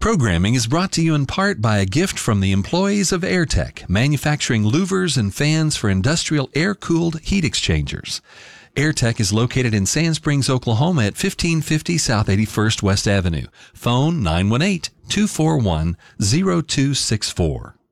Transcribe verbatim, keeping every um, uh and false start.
Programming is brought to you in part by a gift from the employees of Airtech, manufacturing louvers and fans for industrial air-cooled heat exchangers. Airtech is located in Sand Springs, Oklahoma at fifteen fifty South eighty-first West Avenue. Phone nine one eight, two four one, zero two six four.